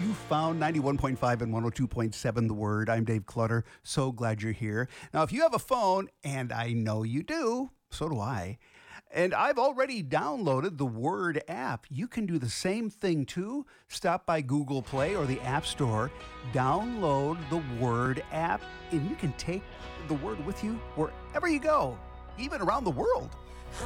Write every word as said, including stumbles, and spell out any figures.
You found ninety-one point five and one oh two point seven The Word. I'm Dave Clutter. So glad you're here. Now, if you have a phone, and I know you do, so do I, and I've already downloaded the Word app, you can do the same thing too. Stop by Google Play or the App Store, download the Word app, and you can take the Word with you wherever you go, even around the world.